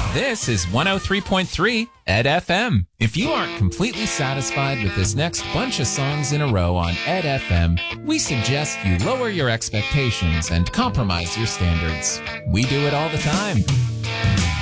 This is 103.3 Ed FM. If you aren't completely satisfied with this next bunch of songs in a row on Ed FM, we suggest you lower your expectations and compromise your standards. We do it all the time.